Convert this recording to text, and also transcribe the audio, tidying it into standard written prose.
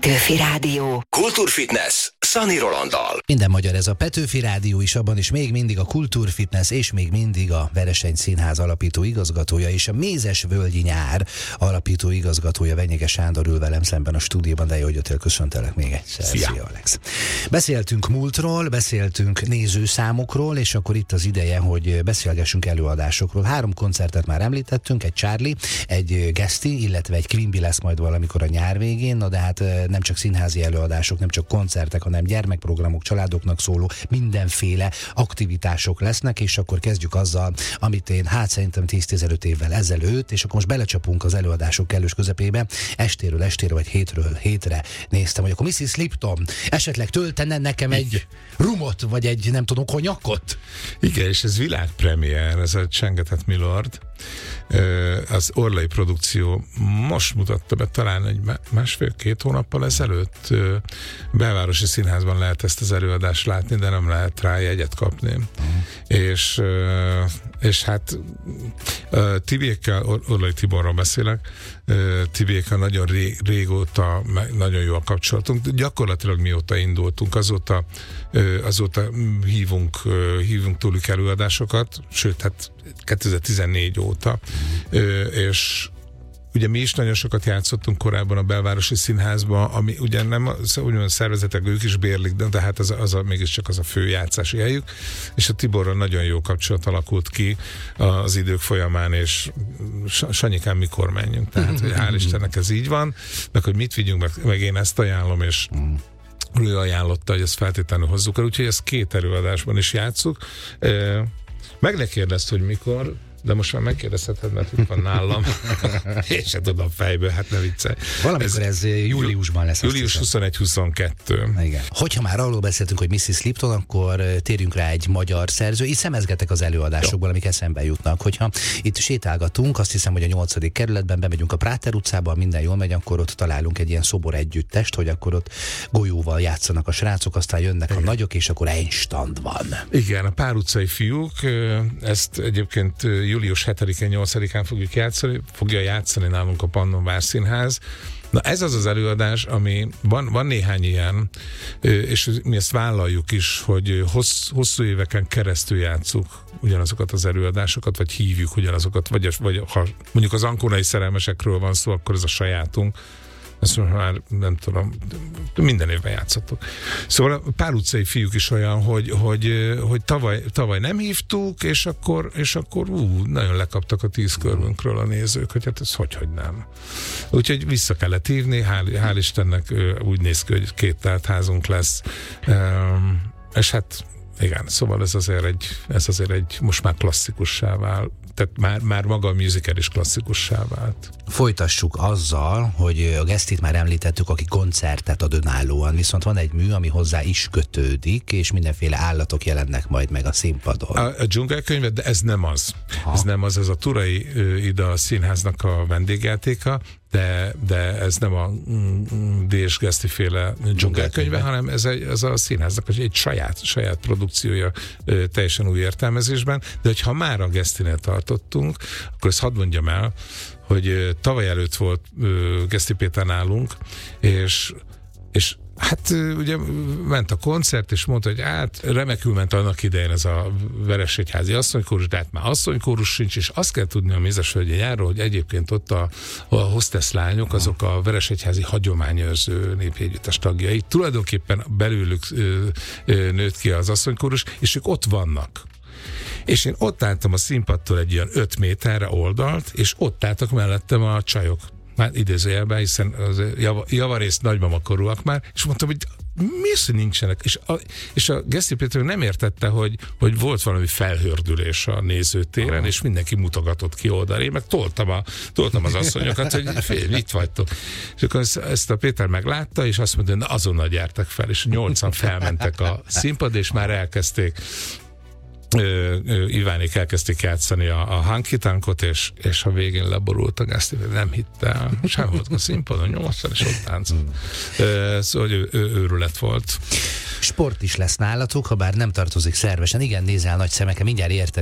Petőfi Rádió. Kultúrfitness Szani Rolanddal. Minden magyar, ez a Petőfi Rádió is, abban is még mindig a Kultúrfitness, és még mindig a Vereseny Színház alapító igazgatója, és a Mézesvölgyi Nyár alapító igazgatója, Venyege Sándor ül velem szemben a stúdióban, de jó, hogy jöttél, köszöntelek még egyszer. Szia, Alex. Beszéltünk múltról, beszéltünk nézőszámokról, és akkor itt az ideje, hogy beszélgessünk előadásokról. 3 koncertet már említettünk, egy Charlie, egy Geszti, illetve egy Quimby lesz majd valamikor a nyár végén, na de hát nem csak színházi előadások, nem csak koncertek, hanem gyermekprogramok, családoknak szóló mindenféle aktivitások lesznek, és akkor kezdjük azzal, amit én szerintem 10-15 évvel ezelőtt, és akkor most belecsapunk az előadások kellős közepébe, estéről estére, vagy hétről hétre néztem, hogy akkor Mrs. Lipton esetleg töltene nekem egy rumot, vagy egy, nem tudom, konyakot? Igen, és ez világpremiér, ez a Csengetett Milord. Az Orlai produkció most mutatta be talán egy 1,5-2 hónappal ezelőtt. Belvárosi Színházban lehet ezt az előadást látni, de nem lehet rá jegyet kapni. És hát Tibiékkel, Orlai Tiborról beszélek, Tibiékkel nagyon régóta nagyon jó a kapcsolatunk. Gyakorlatilag mióta indultunk, azóta hívunk tőlük előadásokat, sőt, hát 2014 óta, és ugye mi is nagyon sokat játszottunk korábban a Belvárosi Színházban, ami ugye nem, úgymond szervezetek, ők is bérlik, de hát mégiscsak az a fő játszási helyük, és a Tiborral nagyon jó kapcsolat alakult ki az idők folyamán, és Sanyikán, mikor menjünk, tehát hogy hál' Istennek ez így van, meg hogy mit vigyünk, meg én ezt ajánlom, és ő ajánlotta, hogy ezt feltétlenül hozzuk el, úgyhogy ezt 2 előadásban is játsszuk. Meg ne kérdezd, hogy mikor, de most már megkérdezheted, mert itt van nálam. Én sem tudom fejből, hát ne viccelj. Valamikor ez júliusban lesz. Július 21-22. Igen. Hogyha már arról beszéltünk, hogy Mrs. Lipton, akkor térjünk rá egy magyar szerző. Itt szemezgetek az előadásokból, amik eszembe jutnak. Hogyha itt sétálgatunk, azt hiszem, hogy a 8. kerületben bemegyünk a Práter utcába, minden jól megy, akkor ott találunk egy ilyen szobor együttest, hogy akkor ott golyóval játszanak a srácok, aztán jönnek a nagyok, és akkor Einstand van. Igen, a Pár utcai fiúk, ezt egyébként július 7-én, 8-án fogja játszani nálunk a Pannon Várszínház. Na ez az előadás, ami van néhány ilyen, és mi ezt vállaljuk is, hogy hosszú éveken keresztül játsszuk ugyanazokat az előadásokat, vagy hívjuk ugyanazokat, vagy ha mondjuk az Ankonai szerelmesekről van szó, akkor ez a sajátunk. Ezt már nem tudom, minden évben játszottuk. Szóval a Pár utcai fiúk is olyan, hogy tavaly nem hívtuk, és akkor nagyon lekaptak a 10 körünkről a nézők, hogy hát ez hogy nem. Úgyhogy vissza kellett hívni, hál' Istennek úgy néz ki, hogy 2 teltházunk lesz, és hát igen, szóval ez azért egy most már klasszikussá vált. Tehát már maga a musical is klasszikussá vált. Folytassuk azzal, hogy a Gesztit már említettük, aki koncertet ad önállóan, viszont van egy mű, ami hozzá is kötődik, és mindenféle állatok jelennek majd meg a színpadon. A dzsungelkönyve, de ez nem az. Ez nem az, ez a Turai Ida Színháznak a vendégjátéka, de ez nem a D.S. Geszti féle dzsungelkönyve, hanem ez a színháznak egy saját produkciója teljesen új értelmezésben, de hogyha már a Gesztinél tartottunk, akkor ezt hadd mondjam el, hogy tavaly előtt volt Geszti Péter nálunk, és hát ugye ment a koncert, és mondta, hogy hát remekül ment annak idején ez a Veresegyházi asszonykórus, de hát már asszonykórus sincs, és azt kell tudni a Mézesvölgyi Nyárról, hogy egyébként ott a hostess lányok, azok a Veresegyházi hagyományőrző népjegyüttes tagjai. Tulajdonképpen belőlük nőtt ki az asszonykórus, és ők ott vannak. És én ott álltam a színpadtól egy ilyen 5 méterre oldalt, és ott álltak mellettem a csajok. Már idézőjelben, hiszen javarészt nagymamakorúak már, és mondtam, hogy mi az, hogy nincsenek? És a Geszti Péter nem értette, hogy volt valami felhördülés a nézőtéren, és mindenki mutogatott ki oldalra. Én meg toltam az asszonyokat, hogy itt vagytok. És akkor ezt a Péter meglátta, és azt mondta, hogy na, azonnal gyertek fel, és 8-an felmentek a színpad, és már elkezdték Ivánék elkezdték játszani a Hanky Tankot, és a végén leborult a Geszti, nem hitte el. Sem volt a színpadon, 8-an, és ott táncol. Szóval őrület volt. Sport is lesz nálatok, ha bár nem tartozik szervesen. Igen, nézel nagy szemekkel, mindjárt érted.